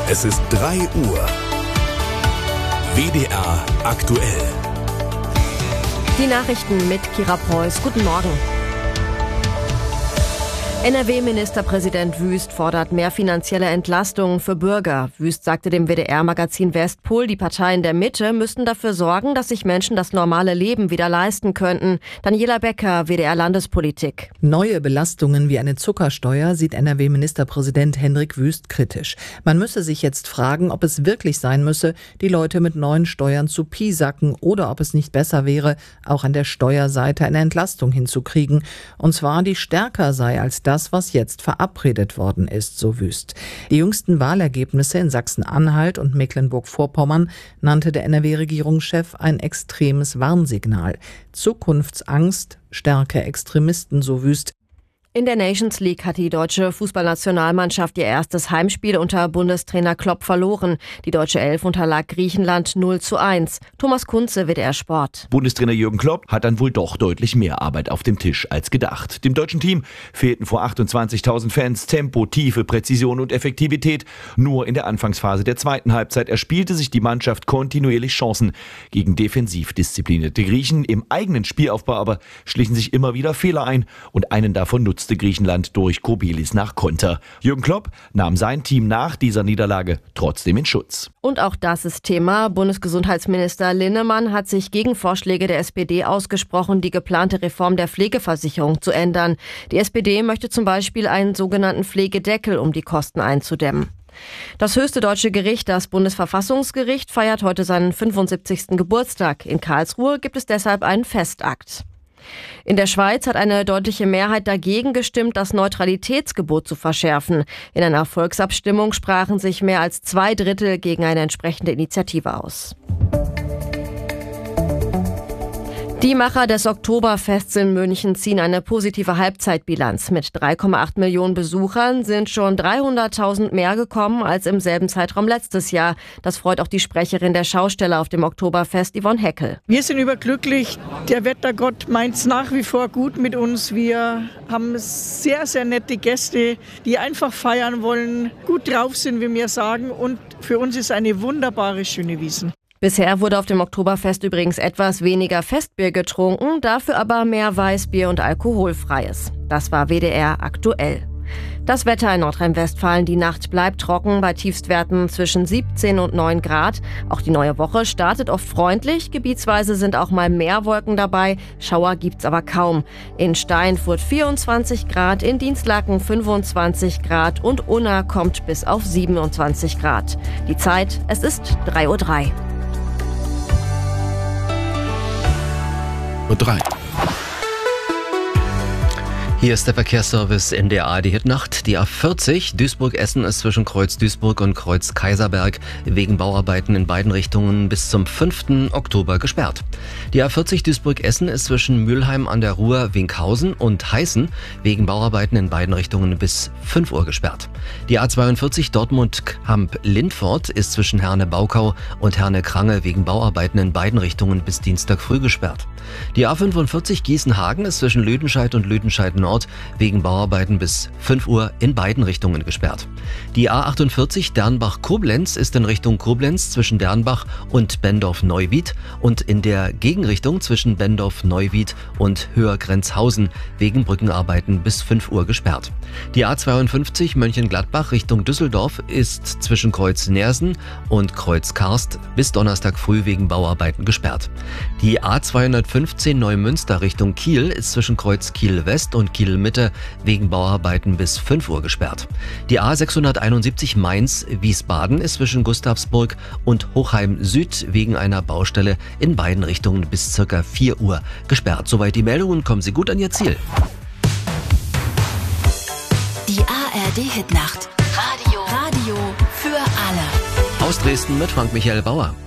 Es ist 3 Uhr. WDR aktuell. Die Nachrichten mit Kira Preuß. Guten Morgen. NRW-Ministerpräsident Wüst fordert mehr finanzielle Entlastungen für Bürger. Wüst sagte dem WDR-Magazin Westpol, die Parteien der Mitte müssten dafür sorgen, dass sich Menschen das normale Leben wieder leisten könnten. Daniela Becker, WDR-Landespolitik. Neue Belastungen wie eine Zuckersteuer sieht NRW-Ministerpräsident Hendrik Wüst kritisch. Man müsse sich jetzt fragen, ob es wirklich sein müsse, die Leute mit neuen Steuern zu piesacken oder ob es nicht besser wäre, auch an der Steuerseite eine Entlastung hinzukriegen. Und zwar die stärker sei als das, was jetzt verabredet worden ist, so Wüst. Die jüngsten Wahlergebnisse in Sachsen-Anhalt und Mecklenburg-Vorpommern nannte der NRW-Regierungschef ein extremes Warnsignal. Zukunftsangst, stärke Extremisten, so Wüst. In der Nations League hat die deutsche Fußballnationalmannschaft ihr erstes Heimspiel unter Bundestrainer Klopp verloren. Die deutsche Elf unterlag Griechenland 0:1. Thomas Kunze, WDR Sport. Bundestrainer Jürgen Klopp hat dann wohl doch deutlich mehr Arbeit auf dem Tisch als gedacht. Dem deutschen Team fehlten vor 28.000 Fans Tempo, Tiefe, Präzision und Effektivität. Nur in der Anfangsphase der zweiten Halbzeit erspielte sich die Mannschaft kontinuierlich Chancen gegen defensiv disziplinierte Griechen. Im eigenen Spielaufbau aber schlichen sich immer wieder Fehler ein und einen davon nutzte Griechenland durch Kobelis nach Konter. Jürgen Klopp nahm sein Team nach dieser Niederlage trotzdem in Schutz. Und auch das ist Thema. Bundesgesundheitsminister Linnemann hat sich gegen Vorschläge der SPD ausgesprochen, die geplante Reform der Pflegeversicherung zu ändern. Die SPD möchte zum Beispiel einen sogenannten Pflegedeckel, um die Kosten einzudämmen. Das höchste deutsche Gericht, das Bundesverfassungsgericht, feiert heute seinen 75. Geburtstag. In Karlsruhe gibt es deshalb einen Festakt. In der Schweiz hat eine deutliche Mehrheit dagegen gestimmt, das Neutralitätsgebot zu verschärfen. In einer Volksabstimmung sprachen sich mehr als 2/3 gegen eine entsprechende Initiative aus. Die Macher des Oktoberfests in München ziehen eine positive Halbzeitbilanz. Mit 3,8 Millionen Besuchern sind schon 300.000 mehr gekommen als im selben Zeitraum letztes Jahr. Das freut auch die Sprecherin der Schausteller auf dem Oktoberfest, Yvonne Heckel. Wir sind überglücklich. Der Wettergott meint's nach wie vor gut mit uns. Wir haben sehr, sehr nette Gäste, die einfach feiern wollen, gut drauf sind, wie wir sagen. Und für uns ist eine wunderbare, schöne Wiesn. Bisher wurde auf dem Oktoberfest übrigens etwas weniger Festbier getrunken, dafür aber mehr Weißbier und Alkoholfreies. Das war WDR aktuell. Das Wetter in Nordrhein-Westfalen: Die Nacht bleibt trocken bei Tiefstwerten zwischen 17 und 9 Grad. Auch die neue Woche startet oft freundlich. Gebietsweise sind auch mal mehr Wolken dabei. Schauer gibt's aber kaum. In Steinfurt 24 Grad, in Dinslaken 25 Grad und Unna kommt bis auf 27 Grad. Die Zeit, es ist 3:03 Uhr. Hier ist der Verkehrsservice in der ARD-Hitnacht. Die A40 Duisburg-Essen ist zwischen Kreuz Duisburg und Kreuz Kaiserberg wegen Bauarbeiten in beiden Richtungen bis zum 5. Oktober gesperrt. Die A40 Duisburg-Essen ist zwischen Mülheim an der Ruhr, Winkhausen und Heißen wegen Bauarbeiten in beiden Richtungen bis 5 Uhr gesperrt. Die A42 Dortmund-Kamp-Lindfort ist zwischen Herne-Baukau und Herne-Krange wegen Bauarbeiten in beiden Richtungen bis Dienstag früh gesperrt. Die A45 Gießen-Hagen ist zwischen Lüdenscheid und Lüdenscheid-Nord wegen Bauarbeiten bis 5 Uhr in beiden Richtungen gesperrt. Die A48 Dernbach-Koblenz ist in Richtung Koblenz zwischen Dernbach und Bendorf-Neuwied und in der Gegenrichtung zwischen Bendorf-Neuwied und Höhergrenzhausen wegen Brückenarbeiten bis 5 Uhr gesperrt. Die A52 Mönchengladbach Richtung Düsseldorf ist zwischen Kreuz Neersen und Kreuz Karst bis Donnerstag früh wegen Bauarbeiten gesperrt. Die A215 Neumünster Richtung Kiel ist zwischen Kreuz Kiel West und Kiel Mitte wegen Bauarbeiten bis 5 Uhr gesperrt. Die A671 Mainz-Wiesbaden ist zwischen Gustavsburg und Hochheim Süd wegen einer Baustelle in beiden Richtungen bis ca. 4 Uhr gesperrt. Soweit die Meldungen, kommen Sie gut an Ihr Ziel. Die ARD-Hitnacht. Radio für alle. Aus Dresden mit Frank-Michael Bauer.